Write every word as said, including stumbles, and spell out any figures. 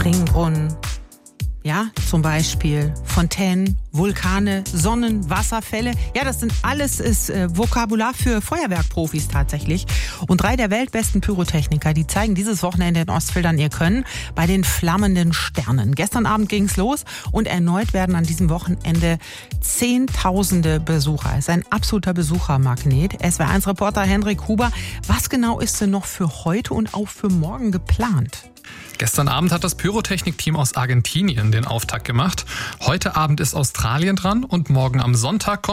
Springbrunnen, ja, zum Beispiel Fontänen, Vulkane, Sonnen, Wasserfälle. Ja, das sind alles ist äh, Vokabular für Feuerwerkprofis tatsächlich. Und drei der weltbesten Pyrotechniker, die zeigen dieses Wochenende in Ostfildern ihr Können bei den flammenden Sternen. Gestern Abend ging's los und erneut werden an diesem Wochenende Zehntausende Besucher. Es ist ein absoluter Besuchermagnet. S W R eins Reporter Hendrik Huber. Was genau ist denn noch für heute und auch für morgen geplant? Gestern Abend hat das Pyrotechnik-Team aus Argentinien den Auftakt gemacht. Heute Abend ist Australien dran und morgen am Sonntag kommt